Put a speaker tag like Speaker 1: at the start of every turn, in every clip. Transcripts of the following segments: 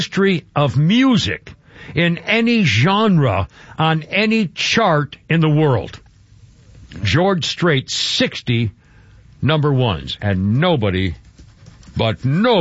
Speaker 1: history of music in any genre on any chart in the world. George Strait, 60 number ones, and nobody. All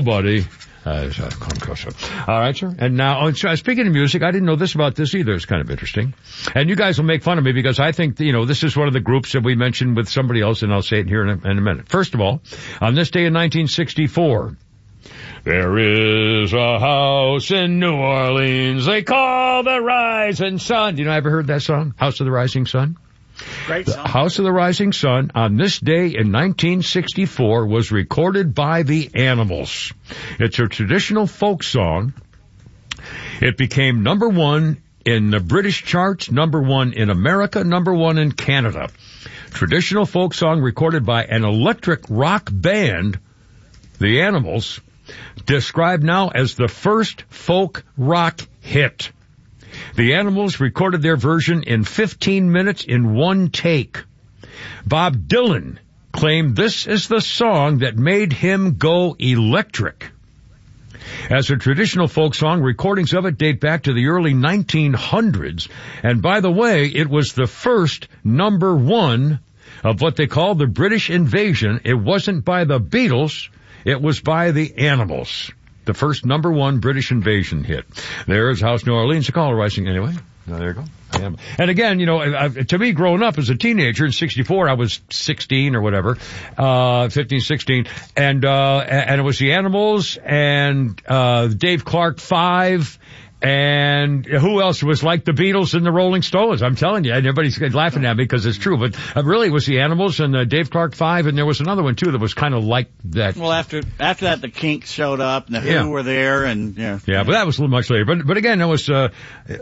Speaker 1: right, sir. And now, speaking of music, I didn't know this about this either. It's kind of interesting. And you guys will make fun of me because I think, this is one of the groups that we mentioned with somebody else, and I'll say it here in a minute. First of all, on this day in 1964, there is a house in New Orleans they call the Rising Sun. You ever heard that song? House of the Rising Sun?
Speaker 2: Great song.
Speaker 1: House of the Rising Sun, on this day in 1964, was recorded by the Animals. It's a traditional folk song. It became number one in the British charts, number one in America, number one in Canada. Traditional folk song recorded by an electric rock band, the Animals, described now as the first folk rock hit. The Animals recorded their version in 15 minutes in one take. Bob Dylan claimed this is the song that made him go electric. As a traditional folk song, recordings of it date back to the early 1900s. And by the way, it was the first number one of what they call the British invasion. It wasn't by the Beatles. It was by the Animals. The first number one British invasion hit. There's House New Orleans, the call rising anyway. There you go. And again, to me, growing up as a teenager in 64, I was 16 or whatever, 15, 16, and it was the Animals and, Dave Clark 5, and who else was like the Beatles and the Rolling Stones? I'm telling you, and everybody's laughing at me because it's true, but really it was the Animals and Dave Clark 5, and there was another one too that was kind of like that.
Speaker 2: Well, after that, the Kinks showed up, and the Who were there, and
Speaker 1: yeah, but that was a little much later. But again, that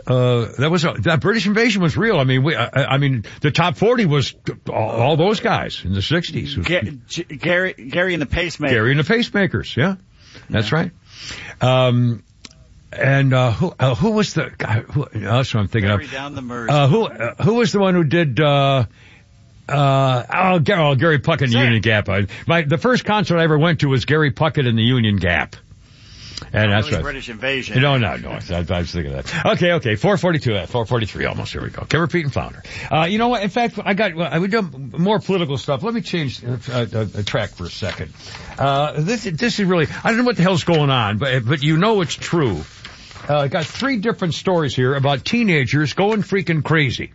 Speaker 1: British invasion was real. I mean, the top 40 was all those guys in the 60s.
Speaker 2: Gary and the Pacemakers.
Speaker 1: Gary and the Pacemakers, yeah, that's right. And who was the guy? That's what I'm thinking of.
Speaker 2: Down the Mersey.
Speaker 1: Who was the one who did? Gary Puckett in the Union Gap. The first concert I ever went to was Gary Puckett in the Union Gap. And that's right.
Speaker 2: British invasion.
Speaker 1: No. I was thinking of that. Okay. 442, 443 almost. Here we go. Can repeat and flounder. You know what? In fact, we do more political stuff. Let me change a track for a second. This is really, I don't know what the hell's going on, but it's true. Got 3 different stories here about teenagers going freaking crazy.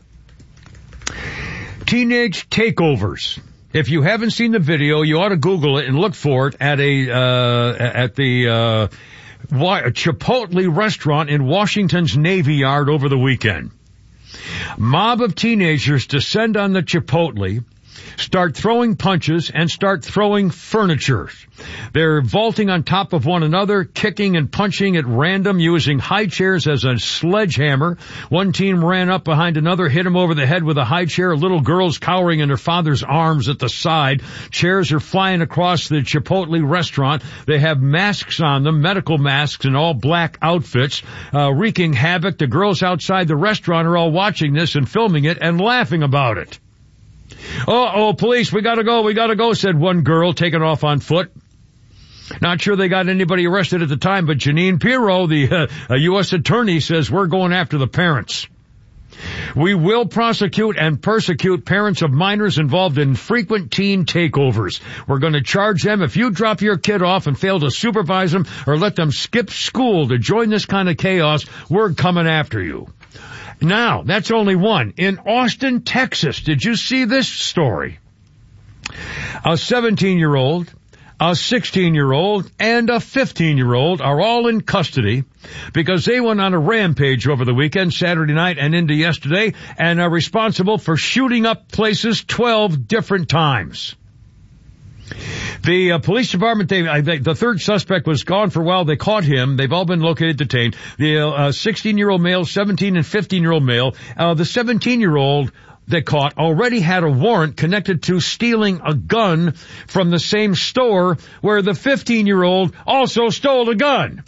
Speaker 1: Teenage takeovers. If you haven't seen the video, you ought to Google it and look for it at the Chipotle restaurant in Washington's Navy Yard over the weekend. Mob of teenagers descend on the Chipotle, start throwing punches, and start throwing furniture. They're vaulting on top of one another, kicking and punching at random, using high chairs as a sledgehammer. One team ran up behind another, hit him over the head with a high chair. A little girl's cowering in her father's arms at the side. Chairs are flying across the Chipotle restaurant. They have masks on them, medical masks in all black outfits, wreaking havoc. The girls outside the restaurant are all watching this and filming it and laughing about it. Police, we gotta go, said one girl, taking off on foot. Not sure they got anybody arrested at the time, but Janine Pirro, the U.S. attorney, says we're going after the parents. We will prosecute and persecute parents of minors involved in frequent teen takeovers. We're going to charge them if you drop your kid off and fail to supervise them or let them skip school to join this kind of chaos, we're coming after you. Now, that's only one. In Austin, Texas, did you see this story? A 17-year-old, a 16-year-old, and a 15-year-old are all in custody because they went on a rampage over the weekend, Saturday night and into yesterday, and are responsible for shooting up places 12 different times. The police department, the third suspect was gone for a while. They caught him. They've all been located, detained. The 16-year-old male, 17 and 15-year-old male. The 17-year-old they caught already had a warrant connected to stealing a gun from the same store where the 15-year-old also stole a gun.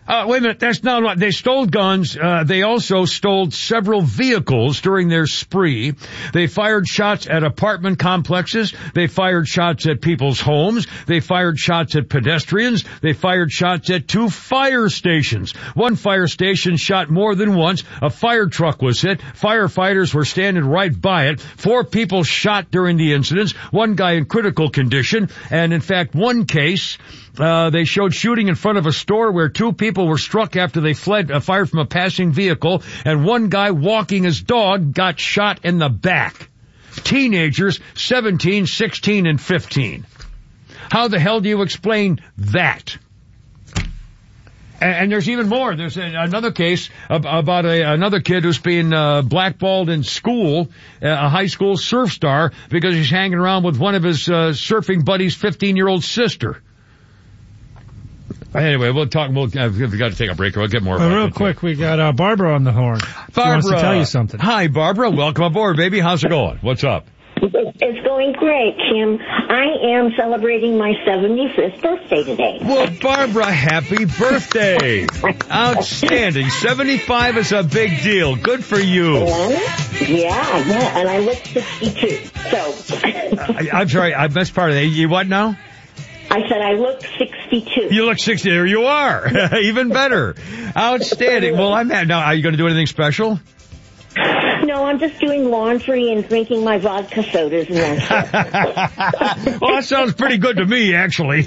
Speaker 1: Wait a minute, that's not what, they stole guns, they also stole several vehicles during their spree. They fired shots at apartment complexes, they fired shots at people's homes, they fired shots at pedestrians, they fired shots at 2 fire stations. One fire station shot more than once, a fire truck was hit, firefighters were standing right by it, 4 people shot during the incidents, 1 guy in critical condition, and in fact one case, they showed shooting in front of a store where 2 people were struck after they fired from a passing vehicle, and 1 guy walking his dog got shot in the back. Teenagers, 17, 16, and 15. How the hell do you explain that? And there's even more. There's another case about another kid who's being blackballed in school, a high school surf star, because he's hanging around with one of his surfing buddies' 15-year-old sister. Anyway, we've got to take a break. We'll get more about it.
Speaker 3: Real quick, we got Barbara on the horn.
Speaker 1: Barbara,
Speaker 3: she wants to tell you something.
Speaker 1: Hi, Barbara. Welcome aboard, baby. How's it going? What's up?
Speaker 4: It's going great, Kim. I am celebrating my 75th birthday today.
Speaker 1: Well, Barbara, happy birthday. Outstanding. 75 is a big deal. Good for you.
Speaker 4: Yeah, and I look 62. So.
Speaker 1: I'm sorry, I missed part of that. You what now?
Speaker 4: I said I look 62.
Speaker 1: You look 60. There you are. Even better. Outstanding. Well, now, are you going to do anything special?
Speaker 4: No, I'm just doing laundry and drinking my vodka sodas and that.
Speaker 1: Well, that sounds pretty good to me, actually.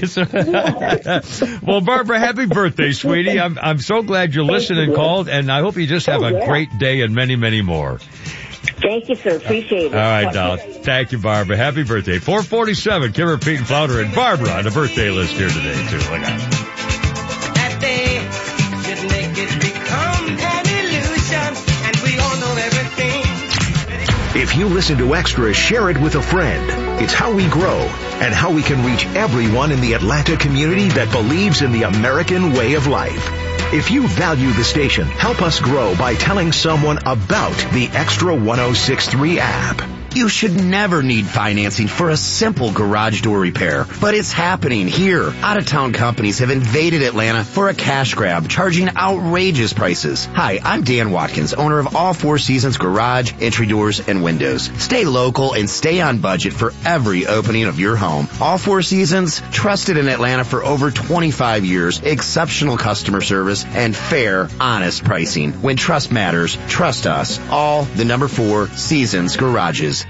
Speaker 1: Well, Barbara, happy birthday, sweetie. I'm so glad you listened and called, and I hope you just have a great day and many, many more.
Speaker 4: Thank you, sir. Appreciate it.
Speaker 1: All right, doll. Thank you, Barbara. Happy birthday. 447, Kimmer, Pete, and Flounder, and Barbara on the birthday list here today, too. Look out.
Speaker 5: That day should make it become an illusion, and we all know everything.
Speaker 6: If you listen to Extra, share it with a friend. It's how we grow and how we can reach everyone in the Atlanta community that believes in the American way of life. If you value the station, help us grow by telling someone about the Extra 106.3 app.
Speaker 7: You should never need financing for a simple garage door repair, but it's happening here. Out-of-town companies have invaded Atlanta for a cash grab, charging outrageous prices. Hi, I'm Dan Watkins, owner of All Four Seasons Garage, Entry Doors, and Windows. Stay local and stay on budget for every opening of your home. All Four Seasons, trusted in Atlanta for over 25 years, exceptional customer service, and fair, honest pricing. When trust matters, trust us. All the number 4 Seasons Garages.com.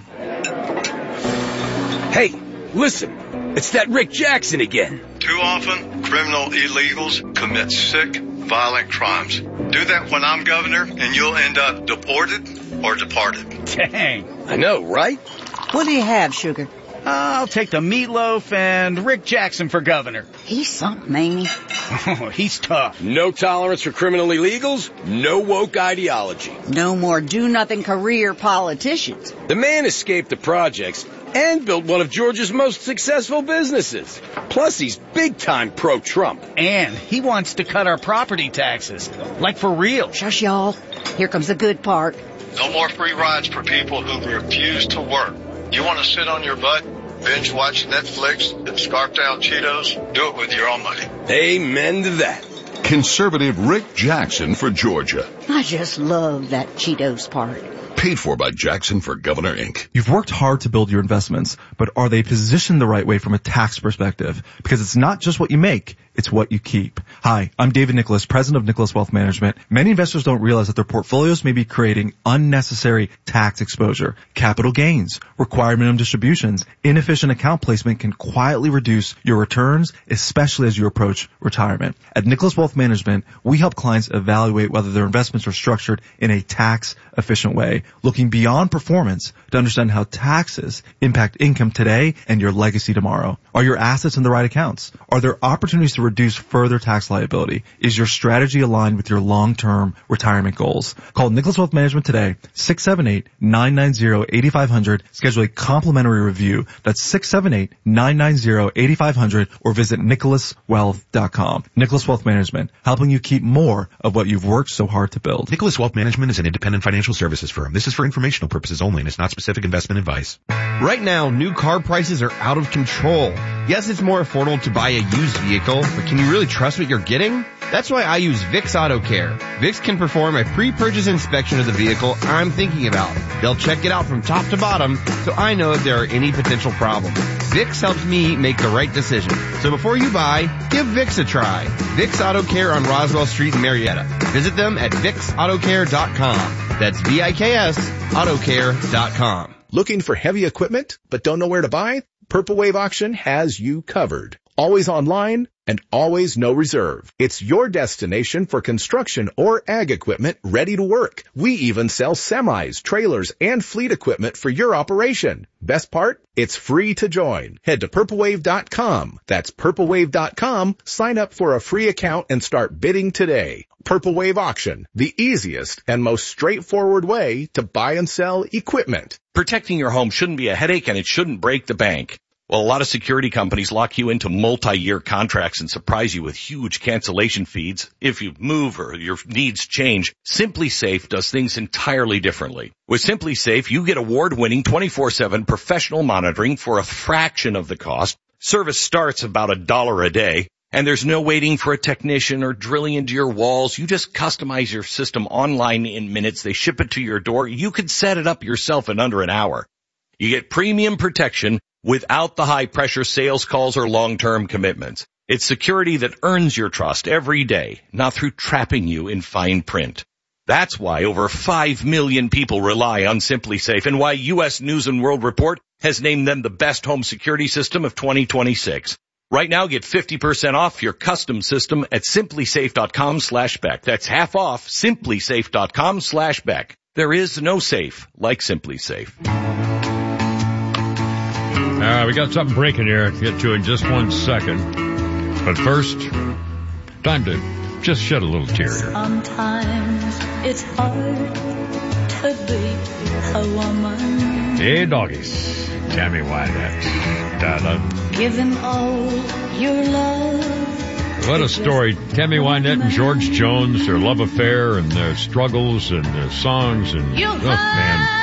Speaker 8: Hey, listen, it's that Rick Jackson again.
Speaker 9: Too often, criminal illegals commit sick, violent crimes. Do that when I'm governor, and you'll end up deported or departed.
Speaker 2: Dang.
Speaker 8: I know, right?
Speaker 10: What do you have, Sugar?
Speaker 2: I'll take the meatloaf and Rick Jackson for governor.
Speaker 10: He's something, ain't he?
Speaker 2: Oh, he's tough.
Speaker 8: No tolerance for criminal illegals, no woke ideology.
Speaker 10: No more do-nothing career politicians.
Speaker 8: The man escaped the projects and built one of Georgia's most successful businesses. Plus, he's big-time pro-Trump.
Speaker 2: And he wants to cut our property taxes. Like for real.
Speaker 10: Shush, y'all. Here comes the good part.
Speaker 9: No more free rides for people who refuse to work. You want to sit on your butt, binge watch Netflix, and scarf down Cheetos? Do it with your own money.
Speaker 8: Amen to that.
Speaker 11: Conservative Rick Jackson for Georgia.
Speaker 10: I just love that Cheetos part.
Speaker 11: Paid for by Jackson for Governor, Inc.
Speaker 12: You've worked hard to build your investments, but are they positioned the right way from a tax perspective? Because it's not just what you make, it's what you keep. Hi, I'm David Nicholas, president of Nicholas Wealth Management. Many investors don't realize that their portfolios may be creating unnecessary tax exposure. Capital gains, required minimum distributions, inefficient account placement can quietly reduce your returns, especially as you approach retirement. At Nicholas Wealth Management, we help clients evaluate whether their investments are structured in a tax-efficient way, looking beyond performance to understand how taxes impact income today and your legacy tomorrow. Are your assets in the right accounts? Are there opportunities to reduce further tax liability? Is your strategy aligned with your long-term retirement goals? Call Nicholas Wealth Management today, 678-990-8500. Schedule a complimentary review. That's 678-990-8500 or visit nicholaswealth.com. Nicholas Wealth Management, helping you keep more of what you've worked so hard to build.
Speaker 13: Nicholas Wealth Management is an independent financial services firm. This is for informational purposes only and it's not specific investment advice.
Speaker 14: Right now, new car prices are out of control. Yes, it's more affordable to buy a used vehicle, but can you really trust what you're getting? That's why I use Vicks Auto Care. Vicks can perform a pre-purchase inspection of the vehicle I'm thinking about. They'll check it out from top to bottom so I know if there are any potential problems. Vicks helps me make the right decision. So before you buy, give Vicks a try. Vicks Auto Care on Roswell Street in Marietta. Visit them at VicksAutoCare.com. That's VIKS Autocare.com.
Speaker 6: Looking for heavy equipment but don't know where to buy? Purple Wave Auction has you covered. Always online and always no reserve. It's your destination for construction or ag equipment ready to work. We even sell semis, trailers, and fleet equipment for your operation. Best part? It's free to join. Head to purplewave.com. That's purplewave.com. Sign up for a free account and start bidding today. Purple Wave Auction, the easiest and most straightforward way to buy and sell equipment.
Speaker 15: Protecting your home shouldn't be a headache and it shouldn't break the bank. Well, a lot of security companies lock you into multi-year contracts and surprise you with huge cancellation fees if you move or your needs change. Simply Safe does things entirely differently. With Simply Safe, you get award-winning 24/7 professional monitoring for a fraction of the cost. Service starts about $1 a day, and there's no waiting for a technician or drilling into your walls. You just customize your system online in minutes. They ship it to your door. You could set it up yourself in under an hour. You get premium protection without the high-pressure sales calls or long-term commitments. It's security that earns your trust every day, not through trapping you in fine print. That's why over 5 million people rely on Simply Safe and why U.S. News & World Report has named them the best home security system of 2026. Right now, get 50% off your custom system at simplysafe.com/Beck. That's half off simplysafe.com/Beck. There is no safe like Simply Safe.
Speaker 1: We got something breaking here to get to in just 1 second. But first, time to just shed a little tear here.
Speaker 16: Sometimes it's hard to be a woman.
Speaker 1: Hey, doggies. Tammy Wynette. Darling.
Speaker 16: Give him all your love.
Speaker 1: What a story. Tammy Wynette and George Jones, their love affair and their struggles and their songs and, oh man.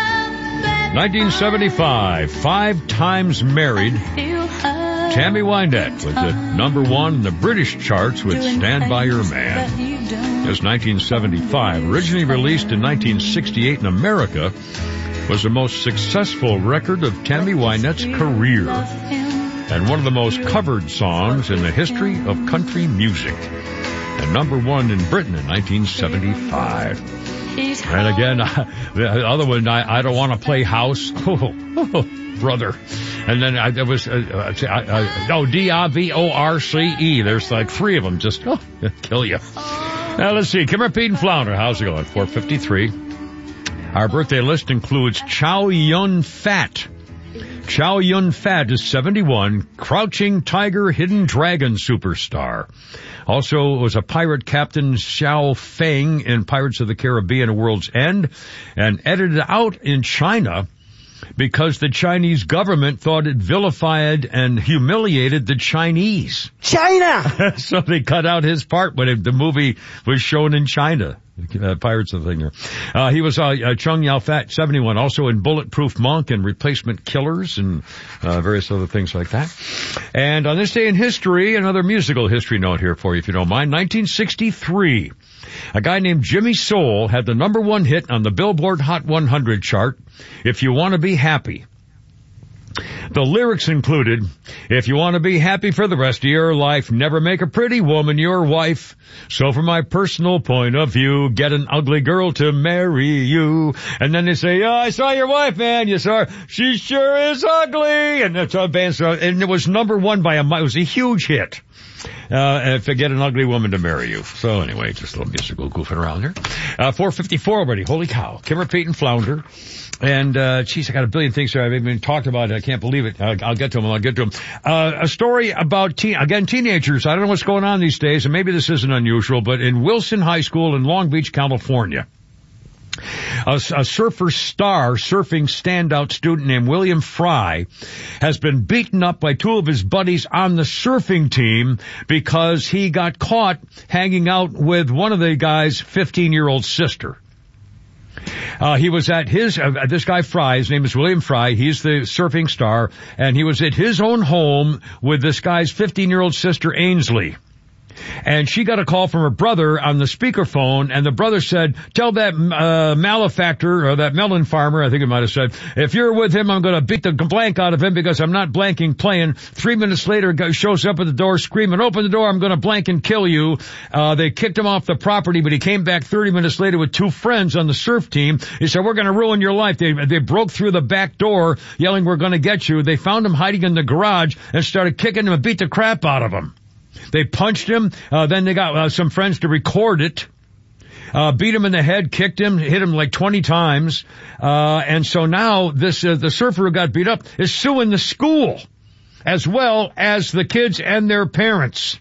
Speaker 1: 1975, 5 times married. Tammy Wynette was at #1 in the British charts with Stand By Your Man. It's 1975. Originally released in 1968 in America, was the most successful record of Tammy Wynette's career and one of the most covered songs in the history of country music. And #1 in Britain in 1975. And again, the other one, I Don't Want to Play House. Oh, brother. And then there was, DIVORCE. There's like 3 of them. Just, kill you. Now let's see. Kimmer, Pete, and Flounder. How's it going? 453. Our birthday list includes Chow Yun Fat. Chow Yun Fat is 71, Crouching Tiger, Hidden Dragon superstar. Also was a pirate captain, Xiao Feng, in Pirates of the Caribbean: A World's End, and edited out in China because the Chinese government thought it vilified and humiliated the Chinese.
Speaker 17: China!
Speaker 1: So they cut out his part when the movie was shown in China. Pirates of the thing here. He was Chung Yao Fat, 71, also in Bulletproof Monk and Replacement Killers and various other things like that. And on this day in history, another musical history note here for you, if you don't mind. 1963, a guy named Jimmy Soul had the #1 hit on the Billboard Hot 100 chart, If You Want to Be Happy. The lyrics included, if you want to be happy for the rest of your life, never make a pretty woman your wife. So from my personal point of view, get an ugly girl to marry you. And then they say, oh, I saw your wife, man. You saw her. She sure is ugly. And that's how bands, and it was #1 by it was a huge hit. If you get an ugly woman to marry you. So anyway, just a little musical goofing around here. 454 already. Holy cow. Kimmer, Pete, and Flounder. And, geez, I got a billion things here I've even talked about. I can't believe it. I'll get to them. A story about teenagers. I don't know what's going on these days, and maybe this isn't unusual, but in Wilson High School in Long Beach, California, a surfing standout student named William Fry has been beaten up by 2 of his buddies on the surfing team because he got caught hanging out with one of the guy's 15-year-old sister. He was at this guy Fry, his name is William Fry, he's the surfing star, and he was at his own home with this guy's 15-year-old sister Ainsley. And she got a call from her brother on the speakerphone, and the brother said, tell that malefactor, or that melon farmer, I think it might have said, if you're with him, I'm going to beat the blank out of him because I'm not blanking playing. 3 minutes later, a guy shows up at the door screaming, open the door, I'm going to blank and kill you. They kicked him off the property, but he came back 30 minutes later with 2 friends on the surf team. He said, we're going to ruin your life. They broke through the back door yelling, we're going to get you. They found him hiding in the garage and started kicking him and beat the crap out of him. They punched him. Then they got some friends to record it. Beat him in the head, kicked him, hit him like 20 times. And so now this, the surfer who got beat up is suing the school as well as the kids and their parents.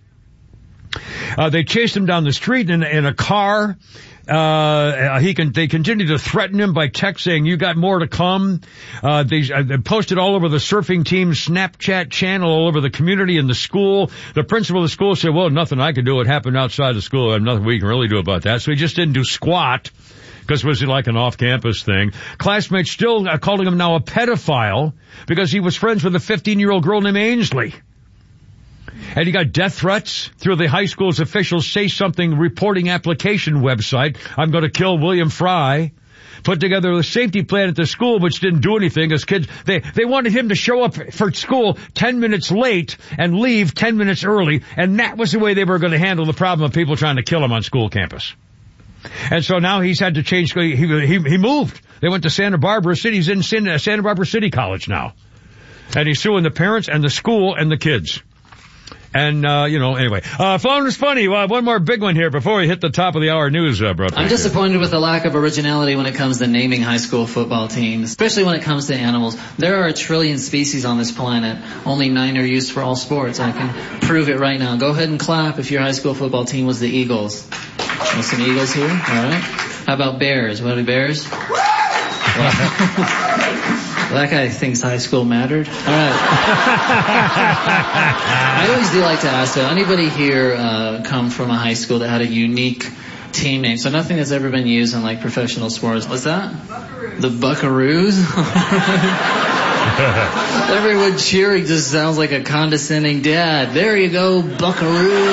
Speaker 1: They chased him down the street in a car. They continue to threaten him by text saying, you got more to come. They posted all over the surfing team's Snapchat channel, all over the community and the school. The principal of the school said, well, nothing I can do. It happened outside the school. There's nothing we can really do about that. So he just didn't do squat because it was like an off-campus thing. Classmates still calling him now a pedophile because he was friends with a 15-year-old girl named Ainsley. And he got death threats through the high school's official Say Something reporting application website. I'm going to kill William Fry. Put together a safety plan at the school, which didn't do anything as kids. They wanted him to show up for school 10 minutes late and leave 10 minutes early. And that was the way they were going to handle the problem of people trying to kill him on school campus. And so now he's had to change. He moved. They went to Santa Barbara City. He's in Santa Barbara City College now. And he's suing the parents and the school and the kids. And, anyway. Phone funny. One more big one here before we hit the top of the hour news, bro.
Speaker 17: I'm disappointed with the lack of originality when it comes to naming high school football teams, especially when it comes to animals. There are 1 trillion species on this planet. Only 9 are used for all sports. I can prove it right now. Go ahead and clap if your high school football team was the Eagles. Want some Eagles here? All right. How about Bears? What are Bears? Well, that guy thinks high school mattered. All right. I always do like to ask, though, anybody here come from a high school that had a unique team name? So nothing that's ever been used in, like, professional sports. What's that? Buckaroos. The Buckaroos? Everyone cheering just sounds like a condescending dad. There you go, Buckaroo.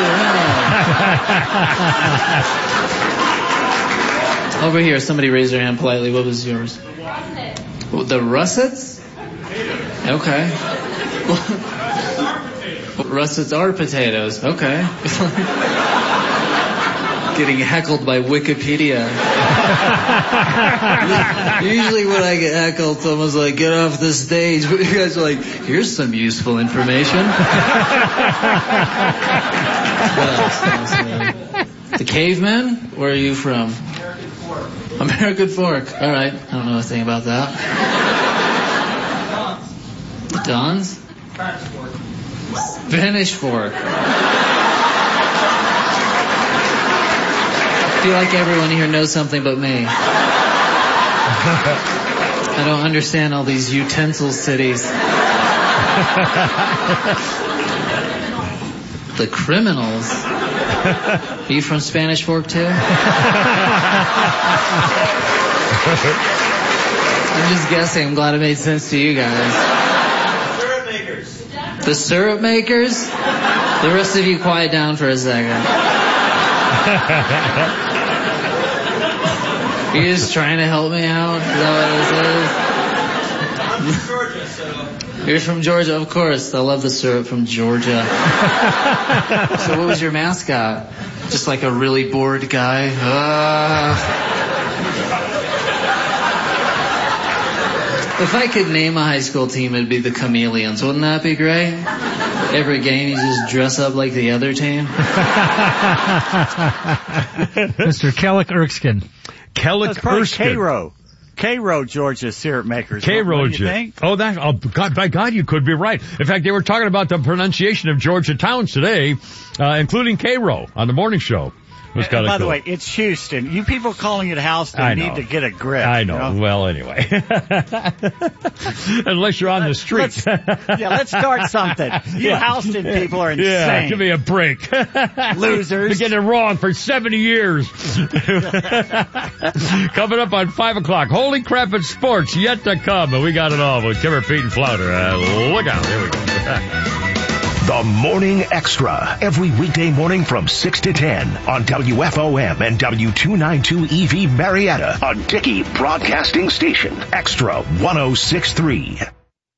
Speaker 17: Over here, somebody raised their hand politely. What was yours? The Russets? Okay. Russets are potatoes. Okay. Getting heckled by Wikipedia. Usually when I get heckled, someone's like, get off the stage. But you guys are like, here's some useful information. The Cavemen? Where are you from? American Fork. All right. I don't know a thing about that. The Dons? Spanish Fork. I feel like everyone here knows something but me. I don't understand all these utensil cities. The Criminals. Are you from Spanish Fork too? I'm just guessing. I'm glad it made sense to you guys. Syrup makers. The syrup makers? The rest of you quiet down for a second. Are you just trying to help me out? Is that what this is? Georgia, so. You're from Georgia, of course. I love the syrup from Georgia. So what was your mascot? Just like a really bored guy? If I could name a high school team, it'd be the Chameleons. Wouldn't that be great? Every game you just dress up like the other team.
Speaker 3: Mr. Kellick Erskine.
Speaker 1: Kellick Erskine.
Speaker 2: Cairo. Cairo, Georgia syrup makers.
Speaker 1: Cairo,
Speaker 2: what do you think?
Speaker 1: Oh, God, by God, you could be right. In fact, they were talking about the pronunciation of Georgia towns today, including Cairo on the morning show.
Speaker 2: By the way, it's Houston. You people calling it Houston need to get a grip.
Speaker 1: I know. You know? Well, anyway. Unless you're on the street.
Speaker 2: Let's start something. You Houston people are insane.
Speaker 1: Yeah, give me a break.
Speaker 2: Losers.
Speaker 1: Been getting it wrong for 70 years. Coming up on 5 o'clock. Holy crap, it's sports yet to come. And we got it all with Kimmer, Pete, and Flounder. Look out. Here we go.
Speaker 6: The Morning Extra, every weekday morning from 6 to 10 on WFOM and W292 EV Marietta, a Dickey Broadcasting Station. Extra 106.3.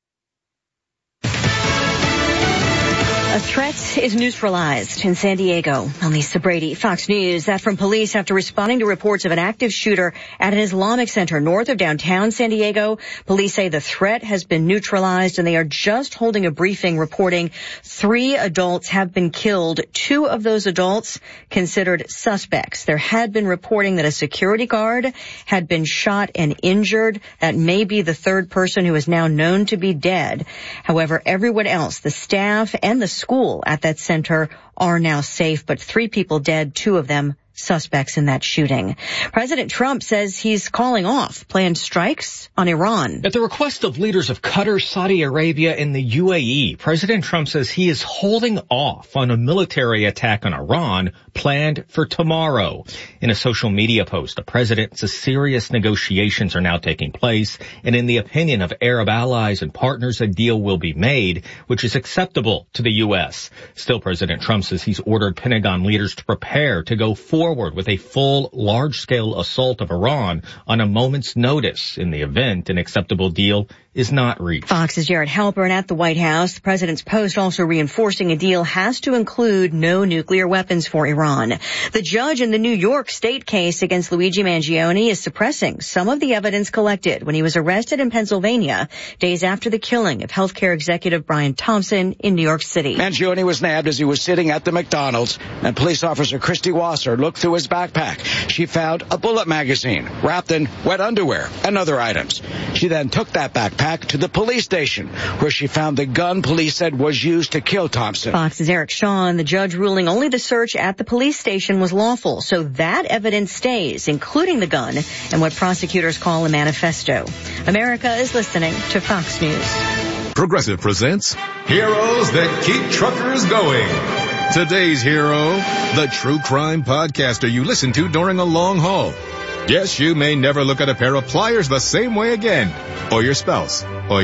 Speaker 18: A threat is neutralized in San Diego. I'm Lisa Brady, Fox News. That from police after responding to reports of an active shooter at an Islamic center north of downtown San Diego. Police say the threat has been neutralized and they are just holding a briefing reporting 3 adults have been killed. 2 of those adults considered suspects. There had been reporting that a security guard had been shot and injured. That may be the 3rd person who is now known to be dead. However, everyone else, the staff and the school at that center, are now safe, but 3 people dead, 2 of them suspects in that shooting. President Trump says he's calling off planned strikes on Iran.
Speaker 19: At the request of leaders of Qatar, Saudi Arabia, and the UAE, President Trump says he is holding off on a military attack on Iran planned for tomorrow. In a social media post, the president says serious negotiations are now taking place, and in the opinion of Arab allies and partners, a deal will be made, which is acceptable to the U.S. Still, President Trump says he's ordered Pentagon leaders to prepare to go forward with a full, large-scale assault of Iran on a moment's notice in the event an acceptable deal is not reached.
Speaker 18: Fox's Jared Halpern at the White House. The president's post also reinforcing a deal has to include no nuclear weapons for Iran. The judge in the New York State case against Luigi Mangione is suppressing some of the evidence collected when he was arrested in Pennsylvania days after the killing of healthcare executive Brian Thompson in New York City.
Speaker 20: Mangione was nabbed as he was sitting at the McDonald's, and police officer Christy Wasser looked through his backpack. She found a bullet magazine wrapped in wet underwear and other items. She then took that backpack to the police station, where she found the gun police said was used to kill Thompson.
Speaker 18: Fox's Eric Shaw, the judge ruling only the search at the police station was lawful, so that evidence stays, including the gun and what prosecutors call a manifesto. America is listening to Fox News.
Speaker 21: Progressive presents Heroes That Keep Truckers Going. Today's hero, the true crime podcaster you listen to during a long haul. Yes, you may never look at a pair of pliers the same way again, or your spouse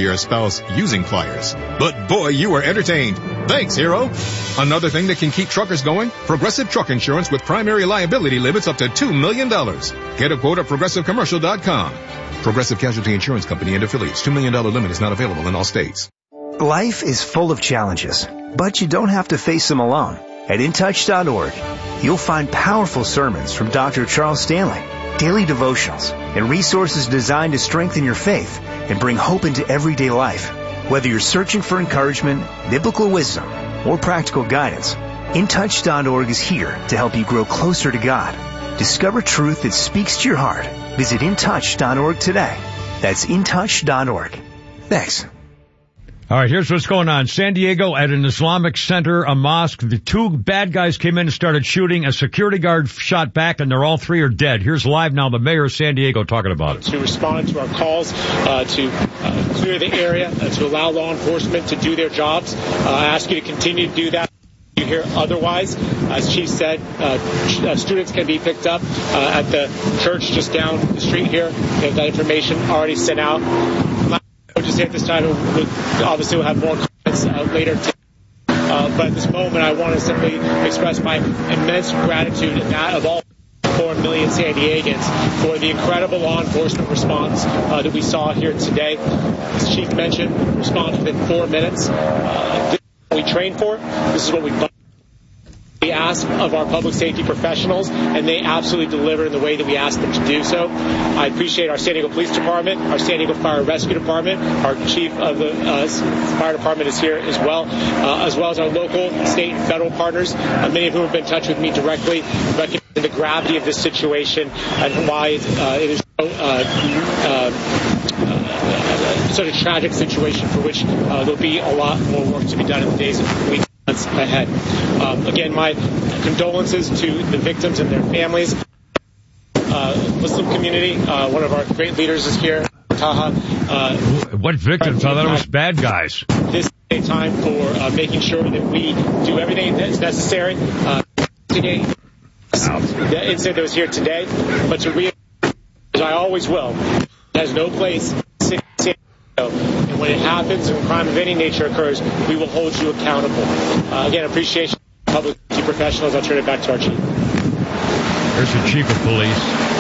Speaker 21: using pliers. But boy, you were entertained. Thanks, hero. Another thing that can keep truckers going, Progressive Truck Insurance with primary liability limits up to $2 million. Get a quote at progressivecommercial.com. Progressive Casualty Insurance Company and affiliates. $2 million limit is not available in all states.
Speaker 22: Life is full of challenges, but you don't have to face them alone. At InTouch.org, you'll find powerful sermons from Dr. Charles Stanley, daily devotionals, and resources designed to strengthen your faith and bring hope into everyday life. Whether you're searching for encouragement, biblical wisdom, or practical guidance, InTouch.org is here to help you grow closer to God. Discover truth that speaks to your heart. Visit InTouch.org today. That's InTouch.org. Thanks.
Speaker 1: All right, here's what's going on. San Diego at an Islamic center, a mosque. The 2 bad guys came in and started shooting. A security guard shot back, and all 3 are dead. Here's live now the mayor of San Diego talking about it.
Speaker 23: To respond to our calls to clear the area, to allow law enforcement to do their jobs. I ask you to continue to do that. You hear otherwise, as Chief said, students can be picked up at the church just down the street here. We have that information already sent out. I would just say at this time, obviously we'll have more comments later today. But at this moment, I want to simply express my immense gratitude and that of all 4 million San Diegans for the incredible law enforcement response that we saw here today. As Chief mentioned, response within 4 minutes. This is what we train for. This is what we ask of our public safety professionals, and they absolutely deliver in the way that we ask them to do so. I appreciate our San Diego Police Department, our San Diego Fire Rescue Department, our Chief of the Fire Department is here as well as our local, state, and federal partners, many of whom have been in touch with me directly, recognizing the gravity of this situation and why it is such a tragic situation for which there'll be a lot more work to be done in the days and weeks ahead. Again, my condolences to the victims and their families. Muslim community, one of our great leaders is here, Taha.
Speaker 1: What victims? I thought it was bad guys.
Speaker 23: This is a time for making sure that we do everything that's necessary today. The incident that was here today, but to reassure, as I always will, it has no place And when it happens, and a crime of any nature occurs, we will hold you accountable. Again, appreciation to public safety professionals. I'll turn it back to our chief.
Speaker 1: There's the chief of police.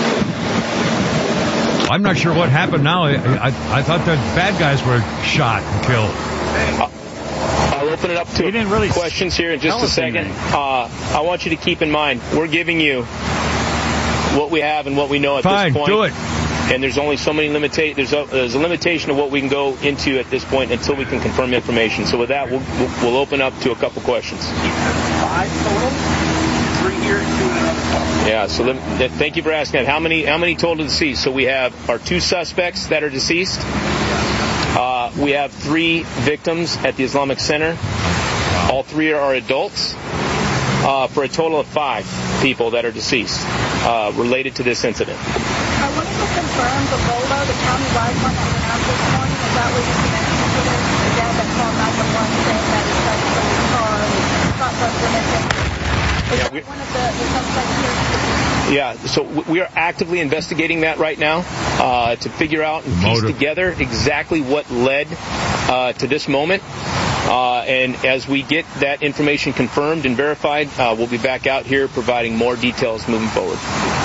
Speaker 1: I'm not sure what happened now. I thought the bad guys were shot and killed.
Speaker 4: I'll open it up to questions here in just a second. I want you to keep in mind, we're giving you what we have and what we know at this point.
Speaker 1: Fine, do it.
Speaker 4: And there's only so many there's a limitation of what we can go into at this point until we can confirm information. So with that, we'll open up to a couple questions.
Speaker 2: 5 total? 3 here, 2 in another car.
Speaker 4: Yeah, so thank you for asking that. How many total deceased? So we have our 2 suspects that are deceased. We have 3 victims at the Islamic Center. All 3 are adults. For a total of 5 people that are deceased related to this incident.
Speaker 5: I wanted to confirm the Bolo, the county-wide one that went out this morning, is that where you connected to it? The dad that called 911 saying that he tried to put his car and thought drugs were missing. Is that one of the suspects here?
Speaker 4: Yeah, so we are actively investigating that right now to figure out and piece together exactly what led to this moment. And as we get that information confirmed and verified, we'll be back out here providing more details moving forward.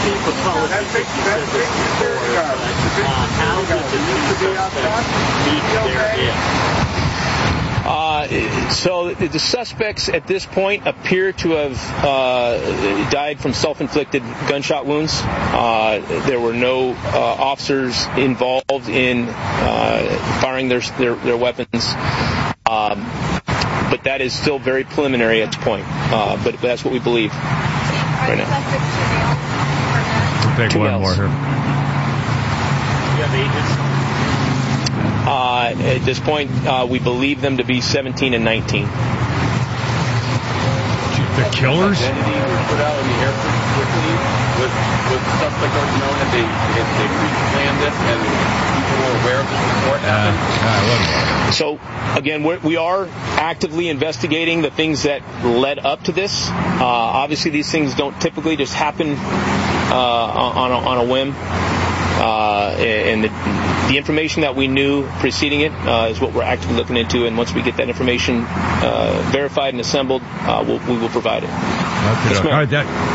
Speaker 4: So the suspects at this point appear to have died from self-inflicted gunshot wounds. There were no officers involved in firing their weapons. But that is still very preliminary at this point. But that's what we believe right now.
Speaker 1: We'll take one more here.
Speaker 4: At this point, we believe them to be 17 and 19.
Speaker 1: The killers?
Speaker 7: Identity was put out in the air pretty quickly. Was the suspect already known that they pre-planned this and people were aware of this before it happened?
Speaker 4: So, again, we are actively investigating the things that led up to this. Obviously, these things don't typically just happen on a whim. And the information that we knew preceding it is what we're actively looking into. And once we get that information verified and assembled, we will provide it.
Speaker 1: Okay, all right,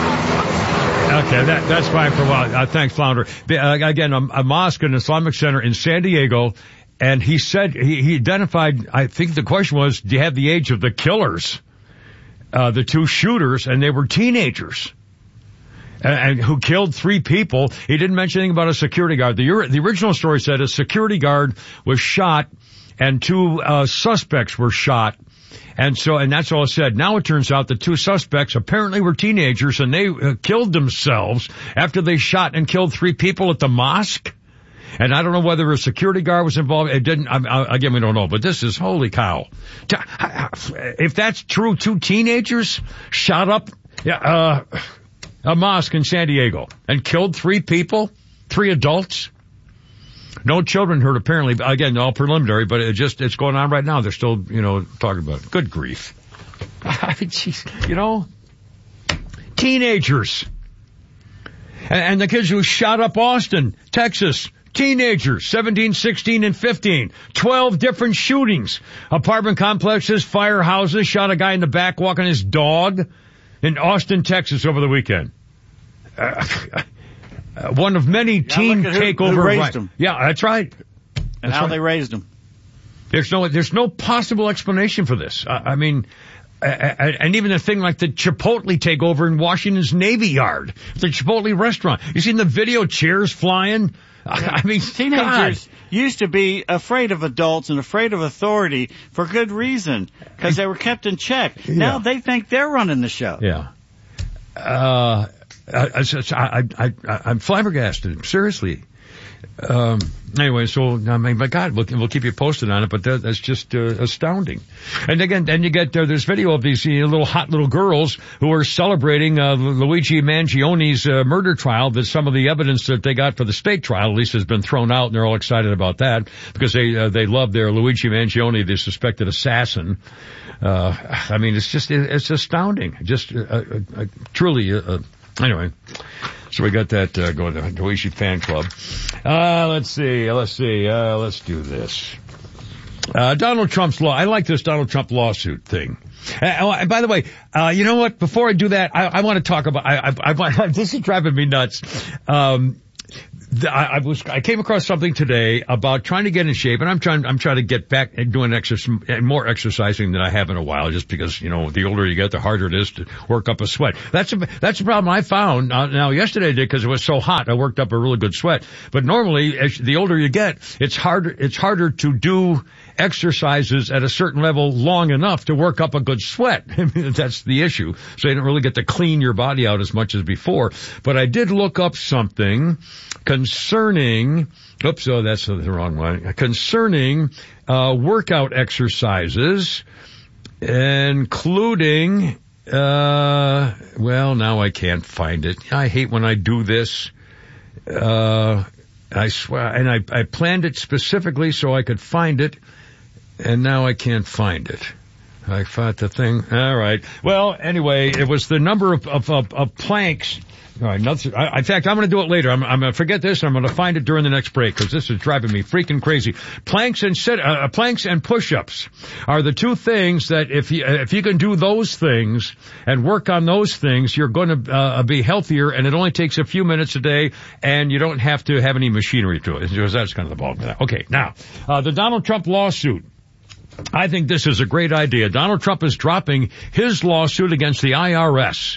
Speaker 1: that's fine for a while. Thanks, Flounder. Again, a mosque, an Islamic Center in San Diego, and he said he identified. I think the question was, do you have the age of the killers, the 2 shooters, and they were teenagers. And who killed 3 people. He didn't mention anything about a security guard. The original story said a security guard was shot and 2 suspects were shot. And that's all it said. Now it turns out the 2 suspects apparently were teenagers and they killed themselves after they shot and killed 3 people at the mosque. And I don't know whether a security guard was involved. It didn't, again, we don't know, but this is holy cow. If that's true, 2 teenagers shot up, a mosque in San Diego and killed 3 people, 3 adults. No children hurt apparently. Again, all preliminary, but it's going on right now. They're still, talking about it. Good grief. I mean, geez, teenagers. And the kids who shot up Austin, Texas, teenagers, 17, 16, and 15. 12 different shootings. Apartment complexes, firehouses, shot a guy in the back walking his dog in Austin, Texas over the weekend. One of many teen takeover.
Speaker 2: Who raised him.
Speaker 1: Yeah, that's right.
Speaker 2: And how they raised him.
Speaker 1: There's no possible explanation for this. I mean, and even a thing like the Chipotle takeover in Washington's Navy Yard, the Chipotle restaurant. You seen the video, chairs flying? Yeah. I mean,
Speaker 2: teenagers used to be afraid of adults and afraid of authority for good reason because they were kept in check. Yeah. Now they think they're running the show.
Speaker 1: Yeah. I'm flabbergasted. Seriously. Anyway, so, I mean, my God, we'll keep you posted on it, but that's just astounding. And again, then you get, there's video of these little hot little girls who are celebrating Luigi Mangioni's murder trial. That some of the evidence that they got for the state trial, at least, has been thrown out, and they're all excited about that because they love their Luigi Mangione, the suspected assassin. I mean, it's astounding. Just truly, anyway. So we got that going, the Oishi fan club. Let's do this. Donald Trump's law. I like this Donald Trump lawsuit thing. And by the way, you know what? Before I do that, I want to talk about, this is driving me nuts. I came across something today about trying to get in shape, and I'm trying to get back and doing more exercising than I have in a while, just because, you know, the older you get, the harder it is to work up a sweat. That's a problem I found. Now yesterday I did, because it was so hot, I worked up a really good sweat. But normally, as the older you get, it's harder to do exercises at a certain level long enough to work up a good sweat. That's the issue. So you don't really get to clean your body out as much as before. But I did look up something concerning, that's the wrong one, concerning workout exercises, including, now I can't find it. I hate when I do this. I swear, and I planned it specifically so I could find it, and now I can't find it. I thought the thing. All right. Well, anyway, it was the number of planks. All right. In fact, I'm going to do it later. I'm going to forget this, and I'm going to find it during the next break, because this is driving me freaking crazy. Planks and push-ups are the two things that if you can do those things and work on those things, you're going to be healthier, and it only takes a few minutes a day, and you don't have to have any machinery to it. That's kind of the bulk of that. Okay. Now, the Donald Trump lawsuit. I think this is a great idea. Donald Trump is dropping his lawsuit against the IRS.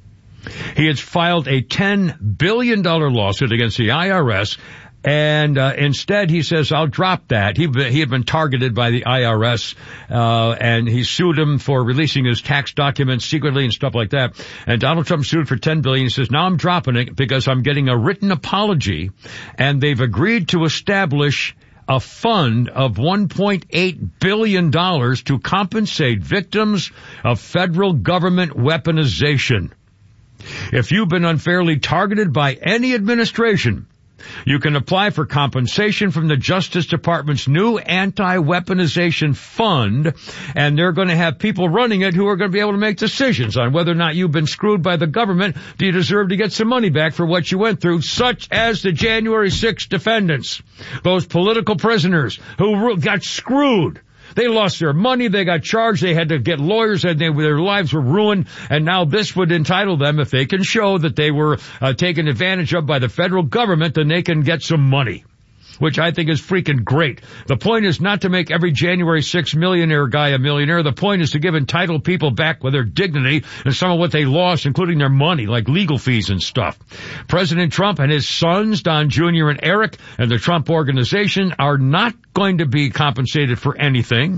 Speaker 1: He has filed a $10 billion lawsuit against the IRS, and instead he says, I'll drop that. He had been targeted by the IRS, and he sued him for releasing his tax documents secretly and stuff like that. And Donald Trump sued for $10 billion. He says, now I'm dropping it because I'm getting a written apology, and they've agreed to establish a fund of $1.8 billion to compensate victims of federal government weaponization. If you've been unfairly targeted by any administration, you can apply for compensation from the Justice Department's new anti-weaponization fund, and they're going to have people running it who are going to be able to make decisions on whether or not you've been screwed by the government. Do you deserve to get some money back for what you went through, such as the January 6th defendants, those political prisoners who got screwed. They lost their money, they got charged, they had to get lawyers, and their lives were ruined, and now this would entitle them, if they can show that they were taken advantage of by the federal government, then they can get some money, which I think is freaking great. The point is not to make every January 6th millionaire guy a millionaire. The point is to give entitled people back with their dignity and some of what they lost, including their money, like legal fees and stuff. President Trump and his sons, Don Jr. and Eric, and the Trump Organization are not going to be compensated for anything.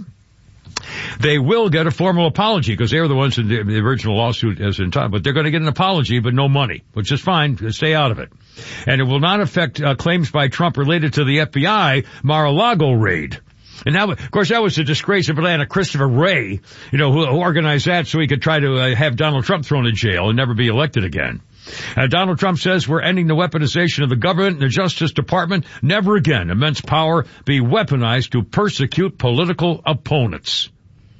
Speaker 1: They will get a formal apology, because they were the ones in the original lawsuit as in time, but they're going to get an apology, but no money, which is fine. Stay out of it. And it will not affect claims by Trump related to the FBI Mar-a-Lago raid. And now, of course, that was the disgrace of Atlanta, Christopher Wray, who organized that so he could try to have Donald Trump thrown in jail and never be elected again. Donald Trump says we're ending the weaponization of the government and the Justice Department. Never again immense power be weaponized to persecute political opponents.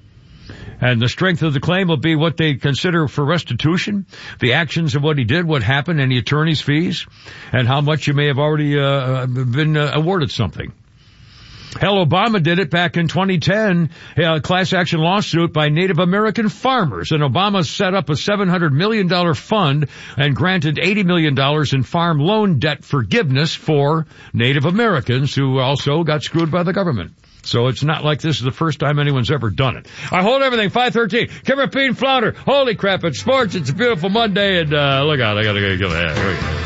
Speaker 1: And the strength of the claim will be what they consider for restitution, the actions of what he did, what happened, any attorney's fees, and how much you may have already been awarded something. Hell, Obama did it back in 2010, a class action lawsuit by Native American farmers. And Obama set up a $700 million fund and granted $80 million in farm loan debt forgiveness for Native Americans who also got screwed by the government. So it's not like this is the first time anyone's ever done it. I hold everything. 513. Kimmer Bean Flounder. Holy crap, it's sports. It's a beautiful Monday. And look out, I got to go. Here we go.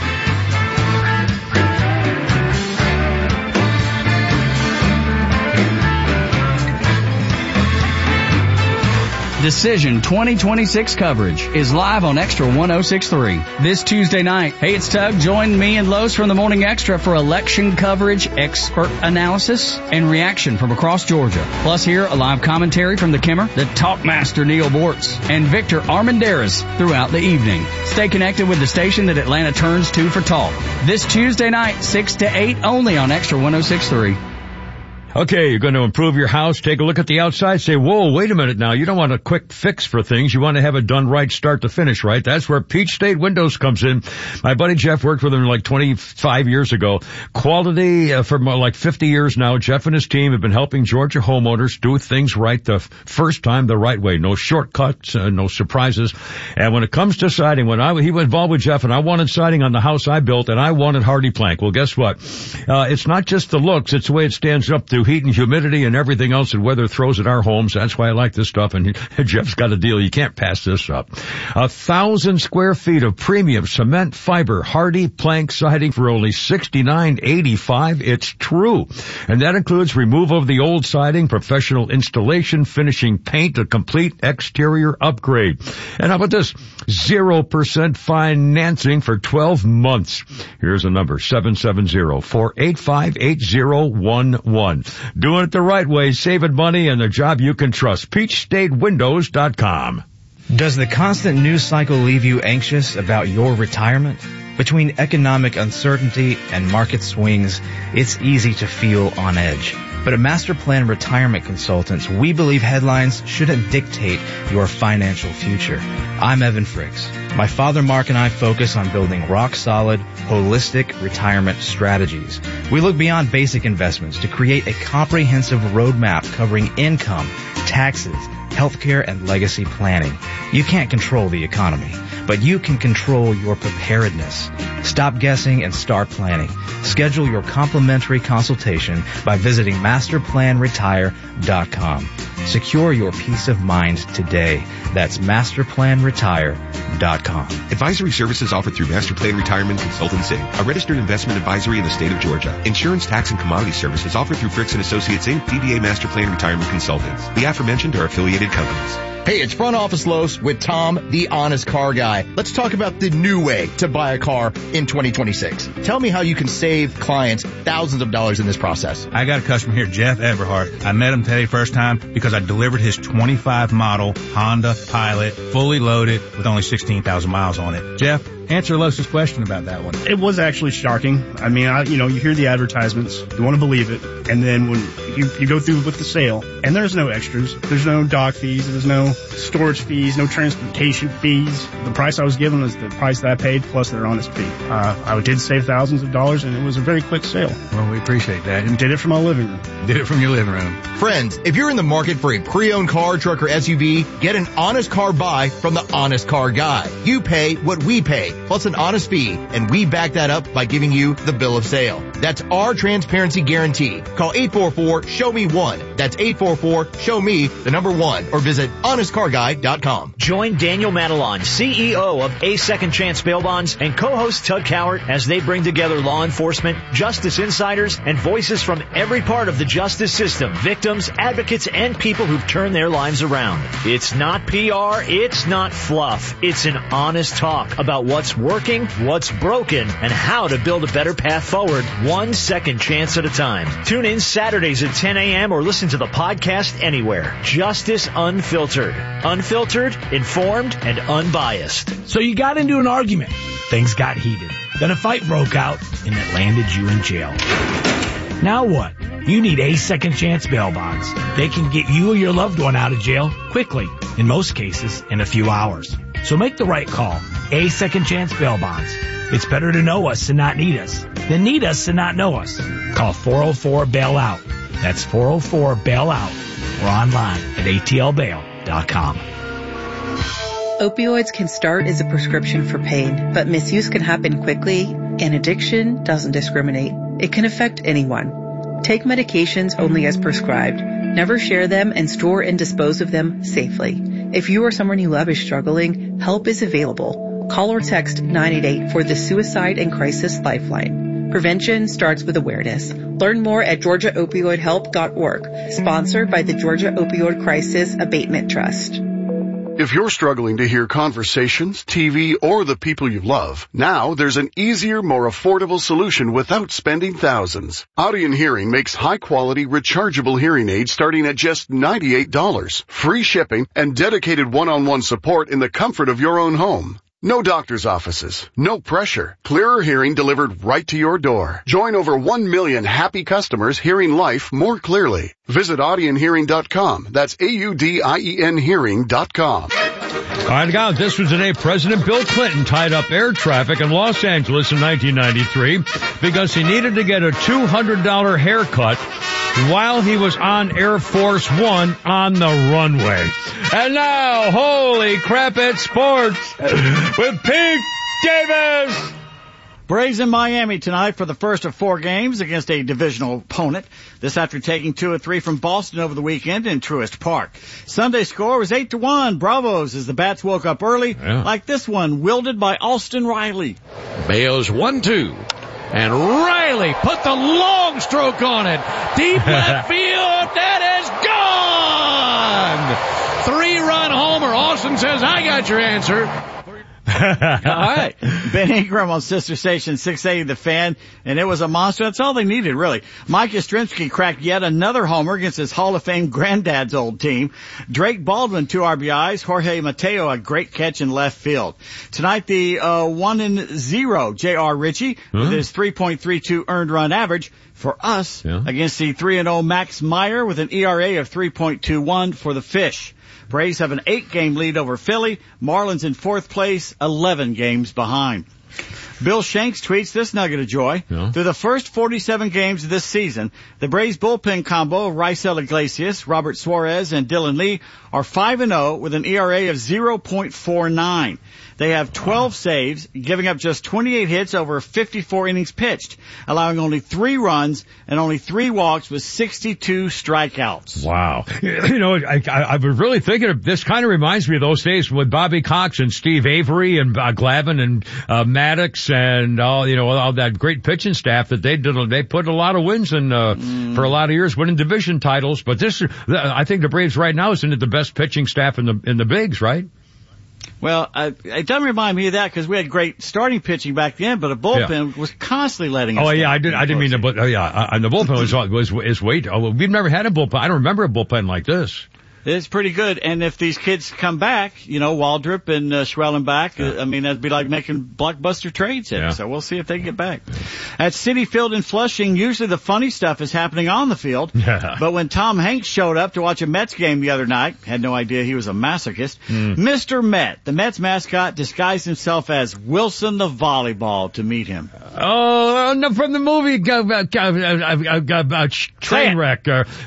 Speaker 8: Decision 2026 coverage is live on Extra 106.3 this Tuesday night. Hey, it's Tug. Join me and Lowe's from the Morning Extra for election coverage, expert analysis, and reaction from across Georgia. Plus, hear a live commentary from the Kimmer, the Talkmaster Neil Bortz, and Victor Armanderas throughout the evening. Stay connected with the station that Atlanta turns to for talk. This Tuesday night, 6 to 8, only on Extra 106.3.
Speaker 1: Okay, you're going to improve your house, take a look at the outside, say, whoa, wait a minute now. You don't want a quick fix for things. You want to have it done right, start to finish, right? That's where Peach State Windows comes in. My buddy Jeff worked with them like 25 years ago. Quality for like 50 years now. Jeff and his team have been helping Georgia homeowners do things right the first time the right way. No shortcuts, no surprises. And when it comes to siding, he was involved with Jeff and I wanted siding on the house I built and I wanted Hardy Plank. Well, guess what? It's not just the looks, it's the way it stands up to heat and humidity and everything else that weather throws at our homes. That's why I like this stuff. And Jeff's got a deal. You can't pass this up. 1,000 square feet of premium cement fiber Hardy Plank siding for only $69.85. It's true. And that includes removal of the old siding, professional installation, finishing paint, a complete exterior upgrade. And how about this? 0% financing for 12 months. Here's a number, 770-485-8011. Doing it the right way, saving money, and a job you can trust. PeachStateWindows.com.
Speaker 9: Does the constant news cycle leave you anxious about your retirement? Between economic uncertainty and market swings, it's easy to feel on edge. But at Master Plan Retirement Consultants, we believe headlines shouldn't dictate your financial future. I'm Evan Fricks. My father Mark and I focus on building rock-solid, holistic retirement strategies. We look beyond basic investments to create a comprehensive roadmap covering income, taxes, healthcare, and legacy planning. You can't control the economy, but you can control your preparedness. Stop guessing and start planning. Schedule your complimentary consultation by visiting masterplanretire.com. Secure your peace of mind today. That's masterplanretire.com.
Speaker 13: Advisory services offered through Master Plan Retirement Consultants, Inc., a registered investment advisory in the state of Georgia. Insurance, tax, and commodity services offered through Fricks & Associates, Inc., DBA Master Plan Retirement Consultants. The aforementioned are affiliated companies.
Speaker 10: Hey, it's Front Office Los with Tom, the honest car guy. Let's talk about the new way to buy a car in 2026. Tell me how you can save clients thousands of dollars in this process.
Speaker 11: I got a customer here, Jeff Everhart. I met him today first time because I delivered his 25 model Honda Pilot, fully loaded with only 16,000 miles on it. Jeff, answer Los's question about that one.
Speaker 24: It was actually shocking. I mean, you hear the advertisements, you want to believe it, and then when you go through with the sale, and there's no extras, there's no dock fees, there's no storage fees, no transportation fees. The price I was given was the price that I paid plus their honest fee. I did save thousands of dollars, and it was a very quick sale.
Speaker 11: Well, we appreciate that.
Speaker 24: And did it from my living room.
Speaker 11: Did it from your living room.
Speaker 10: Friends, if you're in the market for a pre-owned car, truck, or SUV, get an honest car buy from the Honest Car Guy. You pay what we pay, plus an honest fee, and we back that up by giving you the bill of sale. That's our transparency guarantee. Call 844-SHOW-ME-1. That's 844-SHOW-ME, the number 1, or visit honestcarguy.com.
Speaker 25: Join Daniel Matalon, CEO of A Second Chance Bail Bonds, and co-host Tug Cowart as they bring together law enforcement, justice insiders, and voices from every part of the justice system, victims, advocates, and people who've turned their lives around. It's not PR, it's not fluff. It's an honest talk about what's working, what's broken, and how to build a better path forward, one second chance at a time. Tune in Saturdays at 10 a.m. or listen to the podcast anywhere. Justice Unfiltered. Unfiltered, informed, and unbiased.
Speaker 26: So you got into an argument. Things got heated. Then a fight broke out, and it landed you in jail. Now what? You need A Second Chance Bail Bonds. They can get you or your loved one out of jail quickly, in most cases in a few hours. So make the right call. A Second Chance Bail Bonds. It's better to know us and not need us than need us and not know us. Call 404-BAIL-OUT. That's 404-BAIL-OUT or online at atlbail.com.
Speaker 27: Opioids can start as a prescription for pain, but misuse can happen quickly, and addiction doesn't discriminate. It can affect anyone. Take medications only as prescribed. Never share them and store and dispose of them safely. If you or someone you love is struggling, help is available. Call or text 988 for the Suicide and Crisis Lifeline. Prevention starts with awareness. Learn more at GeorgiaOpioidHelp.org. Sponsored by the Georgia Opioid Crisis Abatement Trust.
Speaker 28: If you're struggling to hear conversations, TV, or the people you love, now there's an easier, more affordable solution without spending thousands. Audien Hearing makes high-quality, rechargeable hearing aids starting at just $98. Free shipping and dedicated one-on-one support in the comfort of your own home. No doctor's offices, no pressure. Clearer hearing delivered right to your door. Join over 1 million happy customers hearing life more clearly. Visit audionhearing.com. That's AUDIEN hearing.com.
Speaker 1: All right, guys, this was the day President Bill Clinton tied up air traffic in Los Angeles in 1993 because he needed to get a $200 haircut while he was on Air Force One on the runway. And now, holy crap at sports with Pete Davis.
Speaker 2: Braves in Miami tonight for the first of 4 games against a divisional opponent. This after taking 2 of 3 from Boston over the weekend in Truist Park. Sunday score was 8-1. Bravos as the bats woke up early, like this one, wielded by Austin Riley.
Speaker 3: Bales 1-2. And Riley put the long stroke on it. Deep left field. That is gone. 3-run homer. Austin says, I got your answer.
Speaker 2: All right. Ben Ingram on sister station 680 The Fan, and it was a monster. That's all they needed, really. Mike Yastrzemski cracked yet another homer against his Hall of Fame granddad's old team. Drake Baldwin, 2 RBIs. Jorge Mateo, a great catch in left field. Tonight, the 1-0 J.R. Ritchie with his 3.32 earned run average for us against the 3-0 Max Meyer with an ERA of 3.21 for the Fish. Braves have an 8-game lead over Philly. Marlins in 4th place, 11 games behind. Bill Shanks tweets this nugget of joy. Through the first 47 games of this season, the Braves bullpen combo of Raisel Iglesias, Robert Suarez, and Dylan Lee are 5-0 with an ERA of 0.49. They have 12 saves, giving up just 28 hits over 54 innings pitched, allowing only 3 runs and only 3 walks with 62 strikeouts.
Speaker 1: Wow. You know, I was really thinking of this. Kind of reminds me of those days with Bobby Cox and Steve Avery and Glavine and Maddox and all that great pitching staff that they did. They put a lot of wins in for a lot of years, winning division titles. But I think the Braves right now isn't it the best pitching staff in the bigs, right?
Speaker 2: Well, it doesn't remind me of that because we had great starting pitching back then, but a bullpen was constantly letting us.
Speaker 1: Oh yeah, I didn't mean to, but and the bullpen was weight. We've never had a bullpen. I don't remember a bullpen like this.
Speaker 2: It's pretty good. And if these kids come back, Waldrop and Schwellenbach, I mean, that'd be like making blockbuster trades here. So we'll see if they get back. At Citi Field in Flushing, usually the funny stuff is happening on the field. But when Tom Hanks showed up to watch a Mets game the other night, had no idea he was a masochist, Mr. Met, the Mets mascot, disguised himself as Wilson the volleyball to meet him.
Speaker 1: Oh, no, from the movie Trainwreck.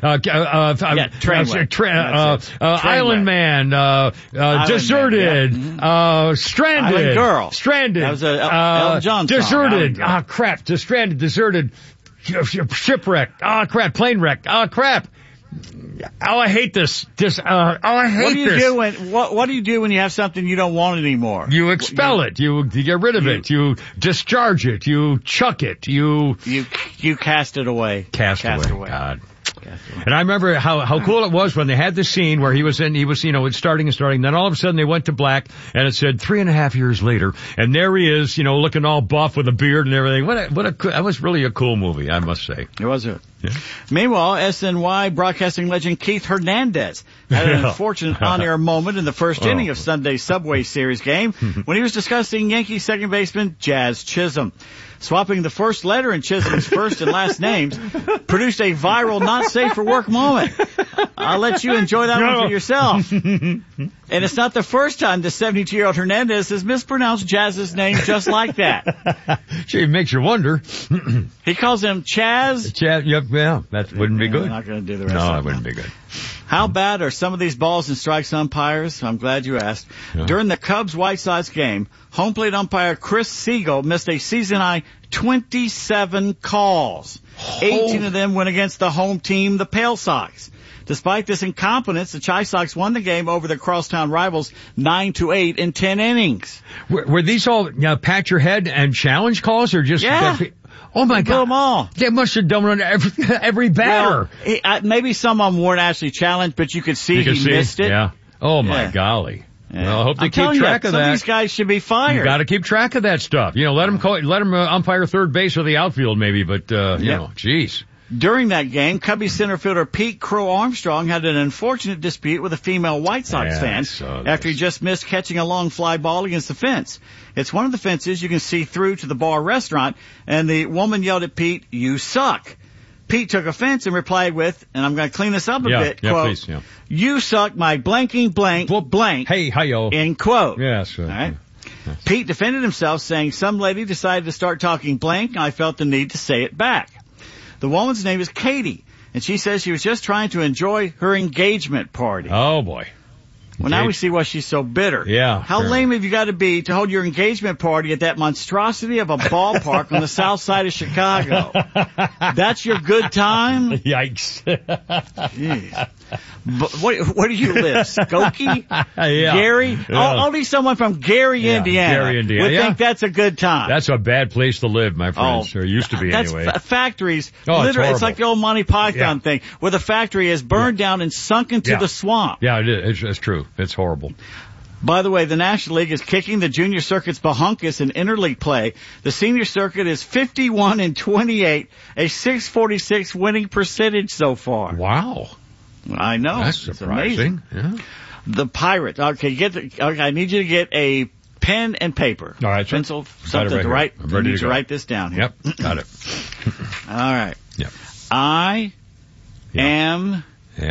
Speaker 1: Trainwreck. Island Man, Deserted, Stranded.
Speaker 2: Island Girl.
Speaker 1: Stranded.
Speaker 2: That was a Elton John song.
Speaker 1: Deserted. Crap. Stranded, Deserted. Shipwreck. Crap. Plane wreck. Crap. I hate this. I hate this.
Speaker 2: What do you do when you have something you don't want anymore?
Speaker 1: You expel it. You get rid of it. You discharge it. You chuck it. You
Speaker 2: cast it away.
Speaker 1: Cast away. God. And I remember how cool it was when they had the scene where he was starting. Then all of a sudden they went to black and it said 3.5 years later. And there he is, looking all buff with a beard and everything. That was really a cool movie, I must say.
Speaker 2: It was it. Yeah. Meanwhile, SNY broadcasting legend Keith Hernandez had an unfortunate on-air moment in the first inning of Sunday's Subway Series game when he was discussing Yankee second baseman Jazz Chisholm. Swapping the first letter in Chisholm's first and last names produced a viral not safe for work moment. I'll let you enjoy that one for yourself. And it's not the first time the 72-year-old Hernandez has mispronounced Jazz's name just like that.
Speaker 1: Gee, it makes you wonder.
Speaker 2: He calls him Chaz.
Speaker 1: That wouldn't be good.
Speaker 2: I'm not going to do the rest of it.
Speaker 1: No, it wouldn't be good.
Speaker 2: How bad are some of these balls and strikes umpires? I'm glad you asked. Yeah. During the Cubs-White Sox game, home plate umpire Chris Siegel missed a season-high 27 calls. 18 of them went against the home team, the Pale Sox. Despite this incompetence, the Chi Sox won the game over their crosstown rivals 9-8 in 10 innings.
Speaker 1: Were these all pat your head and challenge calls or just...
Speaker 2: Yeah.
Speaker 1: Oh my God!
Speaker 2: Them all.
Speaker 1: They must have done every batter.
Speaker 2: Well, maybe some of them weren't actually challenged, but you could see he missed it.
Speaker 1: Yeah. Oh my golly. Yeah. Well, I hope they keep track of that.
Speaker 2: Some of these guys should be fired.
Speaker 1: You got to keep track of that stuff. Let them umpire third base or the outfield maybe, but geez.
Speaker 2: During that game, Cubby center fielder Pete Crow Armstrong had an unfortunate dispute with a female White Sox fan after he just missed catching a long fly ball against the fence. It's one of the fences you can see through to the bar restaurant, and the woman yelled at Pete, "You suck." Pete took offense and replied with, and I'm going to clean this up a bit, quote,
Speaker 1: please,
Speaker 2: "You suck my blanking blank blank."
Speaker 1: Hey, hi-yo.
Speaker 2: End quote.
Speaker 1: Yes.
Speaker 2: All right. Pete defended himself, saying, "Some lady decided to start talking blank, and I felt the need to say it back." The woman's name is Katie, and she says she was just trying to enjoy her engagement party.
Speaker 1: Oh, boy.
Speaker 2: Well, now we see why she's so bitter.
Speaker 1: Yeah.
Speaker 2: How lame have you got to be to hold your engagement party at that monstrosity of a ballpark on the south side of Chicago? That's your good time?
Speaker 1: Yikes.
Speaker 2: Jeez. But where do you live? Skokie?
Speaker 1: Yeah.
Speaker 2: Gary?
Speaker 1: Yeah.
Speaker 2: Only someone from Gary, Indiana,
Speaker 1: Gary, Indiana.
Speaker 2: would think that's a good time.
Speaker 1: That's a bad place to live, my friends. Or used to be, anyway.
Speaker 2: That's factories.
Speaker 1: Oh,
Speaker 2: literally, it's
Speaker 1: horrible.
Speaker 2: like the old Monty Python thing, where the factory is burned down and sunk into the swamp.
Speaker 1: Yeah, it is. It's true. It's horrible.
Speaker 2: By the way, the National League is kicking the Junior Circuit's bahunkus in interleague play. The Senior Circuit is 51-28, a .646 winning percentage so far.
Speaker 1: Wow.
Speaker 2: I know.
Speaker 1: That's
Speaker 2: it's
Speaker 1: surprising.
Speaker 2: amazing. Yeah. The Pirates. Okay, I need you to get a pen and paper.
Speaker 1: All right,
Speaker 2: pencil, something to write.
Speaker 1: I'm ready to
Speaker 2: write this down here.
Speaker 1: Yep, got it.
Speaker 2: All right.
Speaker 1: Yep.
Speaker 2: I am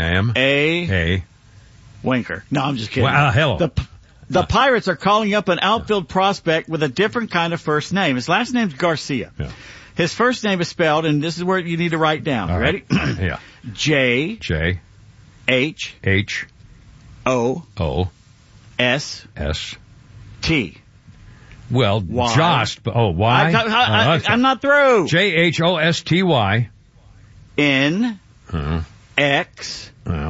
Speaker 2: a winker. No, I'm just kidding.
Speaker 1: Well, hello.
Speaker 2: The Pirates are calling up an outfield prospect with a different kind of first name. His last name's Garcia.
Speaker 1: Yeah.
Speaker 2: His first name is spelled, and this is where you need to write down.
Speaker 1: All
Speaker 2: Ready?
Speaker 1: Right. Yeah.
Speaker 2: J
Speaker 1: H
Speaker 2: O
Speaker 1: S
Speaker 2: T.
Speaker 1: Well,
Speaker 2: Y.
Speaker 1: just why?
Speaker 2: I'm not through.
Speaker 1: JHOSTY
Speaker 2: N X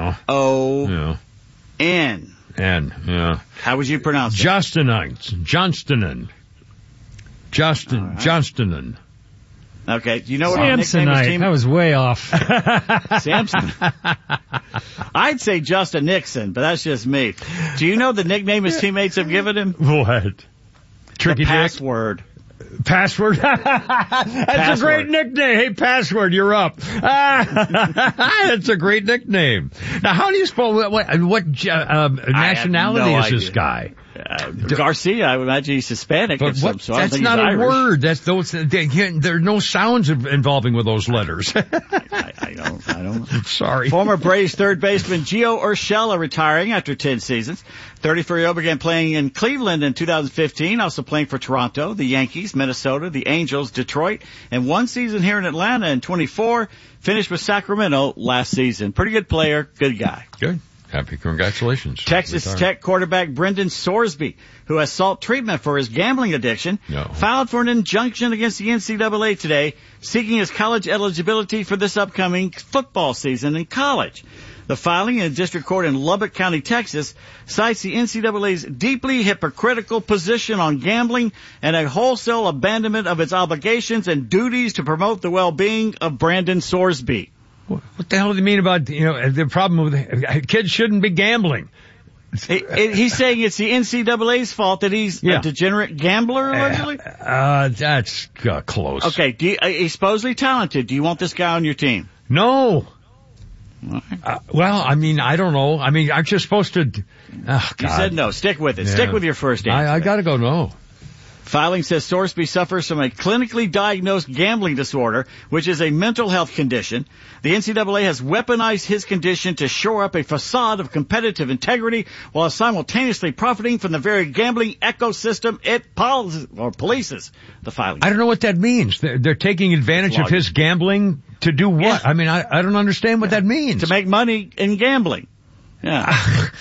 Speaker 2: O N.
Speaker 1: Yeah.
Speaker 2: How would you pronounce it?
Speaker 1: Johnstonin. Johnstonin.
Speaker 2: Okay, do you know what his nickname is, team?
Speaker 6: That was way off.
Speaker 2: Samson. I'd say Justin Nixon, but that's just me. Do you know the nickname his teammates have given him?
Speaker 1: What? Tricky
Speaker 2: the Password.
Speaker 1: Password? That's a great nickname. Hey, Password, you're up. That's a great nickname. Now, how do you spell, what nationality is this guy?
Speaker 2: Garcia, I would imagine he's Hispanic.
Speaker 1: But that's not a word. That's there are no sounds involving with those letters.
Speaker 2: I don't.
Speaker 1: Sorry.
Speaker 2: Former Braves third baseman Gio Urshela retiring after 10 seasons. 34-year-old began playing in Cleveland in 2015, also playing for Toronto, the Yankees, Minnesota, the Angels, Detroit, and one season here in Atlanta in 24. Finished with Sacramento last season. Pretty good player, good guy.
Speaker 1: Good. Happy congratulations.
Speaker 2: Texas Tech quarterback Brendan Sorsby, who has sought treatment for his gambling addiction, filed for an injunction against the NCAA today, seeking his college eligibility for this upcoming football season in college. The filing in a district court in Lubbock County, Texas, cites the NCAA's deeply hypocritical position on gambling and a wholesale abandonment of its obligations and duties to promote the well-being of Brandon Sorsby.
Speaker 1: What the hell do you mean about, the problem with kids shouldn't be gambling?
Speaker 2: He's saying it's the NCAA's fault that he's a degenerate gambler, allegedly?
Speaker 1: That's close.
Speaker 2: Okay, he's supposedly talented. Do you want this guy on your team?
Speaker 1: No. Well, I mean, I don't know. I mean, aren't you supposed to... Oh, God.
Speaker 2: You said no. Stick with it. Yeah. Stick with your first answer.
Speaker 1: I gotta go no.
Speaker 2: Filing says Sorsby suffers from a clinically diagnosed gambling disorder, which is a mental health condition. The NCAA has weaponized his condition to shore up a facade of competitive integrity while simultaneously profiting from the very gambling ecosystem it polices. The filing.
Speaker 1: I don't know what that means. They're taking advantage of his gambling to do what? Yeah. I mean, I don't understand what that means.
Speaker 2: To make money in gambling. Yeah.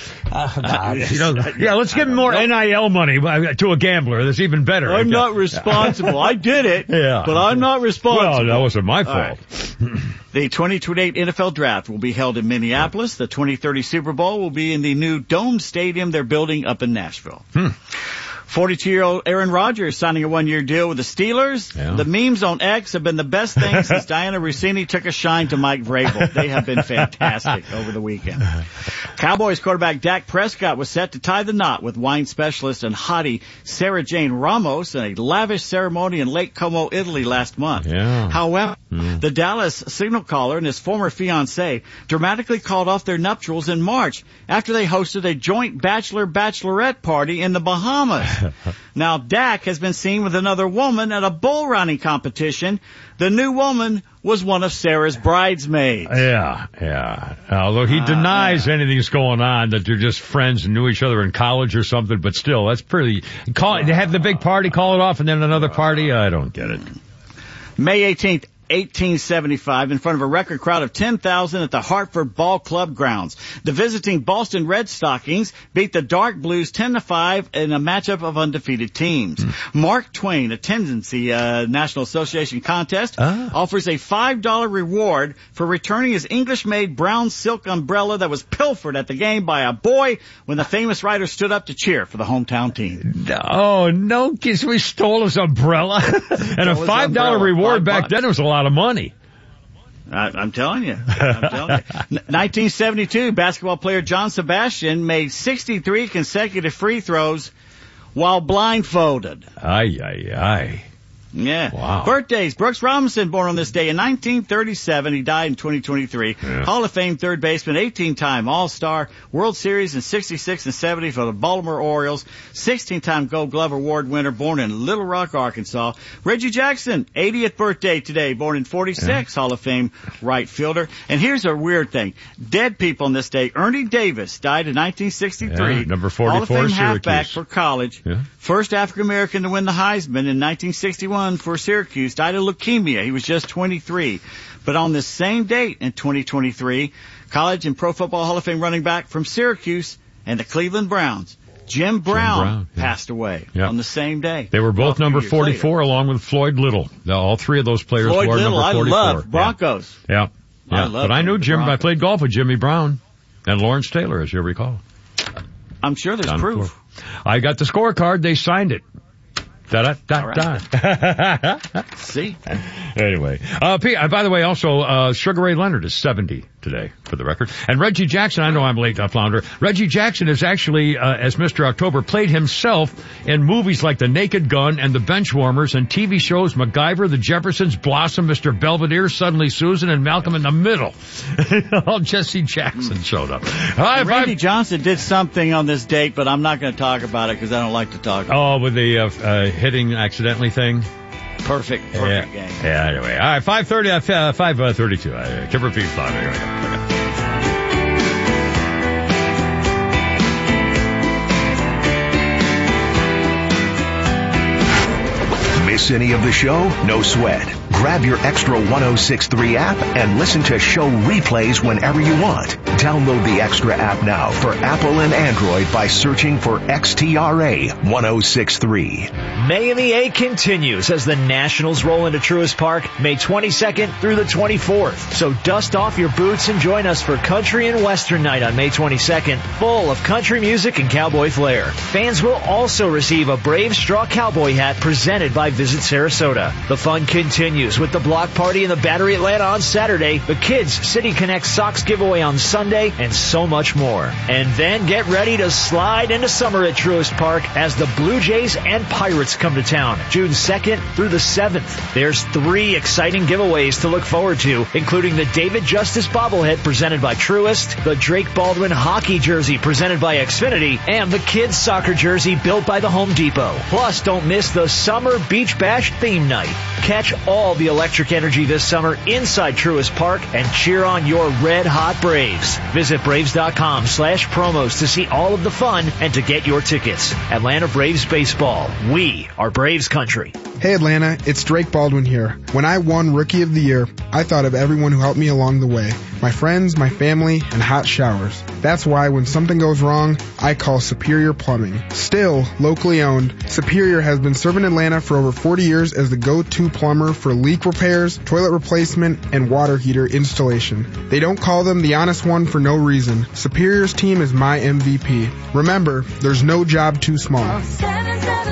Speaker 1: Let's give him more NIL money to a gambler. That's even better.
Speaker 2: I'm not responsible. I did it, but I'm not responsible.
Speaker 1: Well, that wasn't my fault.
Speaker 2: Right. The 2028 NFL Draft will be held in Minneapolis. The 2030 Super Bowl will be in the new Dome Stadium they're building up in Nashville. 42-year-old Aaron Rodgers signing a one-year deal with the Steelers.
Speaker 1: Yeah.
Speaker 2: The memes on X have been the best thing since Diana Rossini took a shine to Mike Vrabel. They have been fantastic over the weekend. Cowboys quarterback Dak Prescott was set to tie the knot with wine specialist and hottie Sarah Jane Ramos in a lavish ceremony in Lake Como, Italy last month.
Speaker 1: Yeah.
Speaker 2: However, the Dallas signal caller and his former fiancée dramatically called off their nuptials in March after they hosted a joint bachelorette party in the Bahamas. Now, Dak has been seen with another woman at a bull riding competition. The new woman was one of Sarah's bridesmaids.
Speaker 1: Yeah. Although he denies anything's going on, that they're just friends and knew each other in college or something, but still, that's pretty... They have the big party, call it off, and then another party? I don't get it.
Speaker 2: May 18th. 1875 in front of a record crowd of 10,000 at the Hartford Ball Club grounds. The visiting Boston Red Stockings beat the Dark Blues 10-5 in a matchup of undefeated teams. Mark Twain, a Tendency National Association contest, offers a $5 reward for returning his English-made brown silk umbrella that was pilfered at the game by a boy when the famous writer stood up to cheer for the hometown team.
Speaker 1: Oh, no, kids, we stole his umbrella. And a $5 reward back then was a lot of money.
Speaker 2: I'm telling you. 1972, basketball player John Sebastian made 63 consecutive free throws while blindfolded.
Speaker 1: Aye.
Speaker 2: Yeah.
Speaker 1: Wow.
Speaker 2: Birthdays. Brooks Robinson, born on this day in 1937. He died in 2023.
Speaker 1: Yeah.
Speaker 2: Hall of Fame third baseman, 18-time All-Star, World Series in 66 and 70 for the Baltimore Orioles, 16-time Gold Glove Award winner, born in Little Rock, Arkansas. Reggie Jackson, 80th birthday today, born in 46, Hall of Fame right fielder. And here's a weird thing. Dead people on this day. Ernie Davis died in 1963.
Speaker 1: Yeah, number 44,
Speaker 2: Hall of Fame
Speaker 1: Syracuse.
Speaker 2: halfback for college.
Speaker 1: Yeah.
Speaker 2: First African-American to win the Heisman in 1961 for Syracuse. Died of leukemia. He was just 23. But on this same date in 2023, college and Pro Football Hall of Fame running back from Syracuse and the Cleveland Browns, Jim Brown passed away on the same day.
Speaker 1: They were both number 44 along with Floyd Little. All three of those players were number 44.
Speaker 2: I love Broncos.
Speaker 1: Yeah. But I knew Jim. I played golf with Jimmy Brown and Lawrence Taylor, as you recall.
Speaker 2: I'm sure there's proof.
Speaker 1: I got the scorecard. They signed it.
Speaker 2: See?
Speaker 1: Anyway. By the way, also, Sugar Ray Leonard is 70 today, for the record. And Reggie Jackson, I know I'm late, Flounder. Reggie Jackson is actually, as Mr. October, played himself in movies like The Naked Gun and The Benchwarmers and TV shows MacGyver, The Jeffersons, Blossom, Mr. Belvedere, Suddenly Susan, and Malcolm in the Middle. All Jesse Jackson showed up.
Speaker 2: Randy Johnson did something on this date, but I'm not going to talk about it because I don't like to talk about it.
Speaker 1: With the hitting accidentally thing?
Speaker 2: Perfect game.
Speaker 1: Yeah, anyway. All right, 5:32. Kipper P. Flounder. Here we go.
Speaker 6: Miss any of the show? No sweat. Grab your Extra 106.3 app and listen to show replays whenever you want. Download the Extra app now for Apple and Android by searching for XTRA 106.3.
Speaker 25: May in the A continues as the Nationals roll into Truist Park May 22nd through the 24th. So dust off your boots and join us for Country and Western Night on May 22nd, full of country music and cowboy flair. Fans will also receive a Brave Straw Cowboy hat presented by Visit Sarasota. The fun continues with the block party in the Battery Atlanta on Saturday, the Kids City Connect Socks giveaway on Sunday, and so much more. And then get ready to slide into summer at Truist Park as the Blue Jays and Pirates come to town June 2nd through the 7th. There's 3 exciting giveaways to look forward to, including the David Justice bobblehead presented by Truist, the Drake Baldwin hockey jersey presented by Xfinity, and the Kids soccer jersey built by the Home Depot. Plus, don't miss the Summer Beach Bash theme night. Catch all the electric energy this summer inside Truist Park and cheer on your red hot Braves. Visit Braves.com/promos to see all of the fun and to get your tickets. Atlanta Braves Baseball. We are Braves country.
Speaker 12: Hey Atlanta, it's Drake Baldwin here. When I won Rookie of the Year, I thought of everyone who helped me along the way. My friends, my family, and hot showers. That's why when something goes wrong, I call Superior Plumbing. Still locally owned, Superior has been serving Atlanta for over 40 years as the go-to plumber for leak repairs, toilet replacement, and water heater installation. They don't call them the honest one for no reason. Superior's team is my MVP. Remember, there's no job too small.
Speaker 5: 777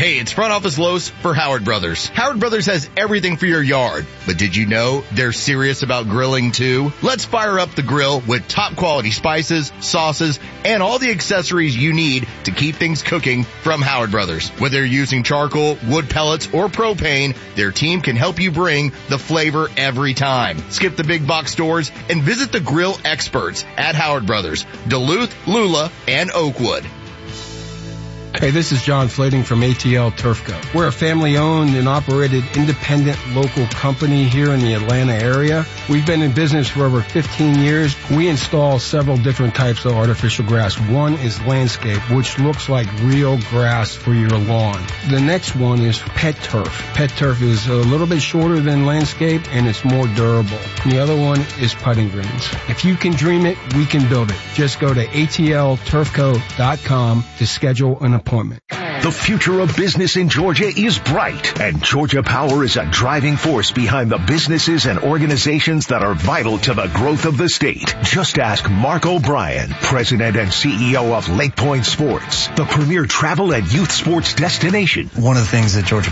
Speaker 10: Hey, it's Front Office Los for Howard Brothers. Howard Brothers has everything for your yard, but did you know they're serious about grilling too? Let's fire up the grill with top quality spices, sauces, and all the accessories you need to keep things cooking from Howard Brothers. Whether you're using charcoal, wood pellets, or propane, their team can help you bring the flavor every time. Skip the big box stores and visit the grill experts at Howard Brothers, Duluth, Lula, and Oakwood.
Speaker 14: Hey, this is John Flading from ATL Turfco. We're a family-owned and operated independent local company here in the Atlanta area. We've been in business for over 15 years. We install several different types of artificial grass. One is landscape, which looks like real grass for your lawn. The next one is pet turf. Pet turf is a little bit shorter than landscape and it's more durable. The other one is putting greens. If you can dream it, we can build it. Just go to atlturfco.com to schedule an appointment.
Speaker 6: The future of business in Georgia is bright, and Georgia Power is a driving force behind the businesses and organizations that are vital to the growth of the state. Just ask Mark O'Brien, President and CEO of Lake Point Sports, the premier travel and youth sports destination.
Speaker 15: One of the things that Georgia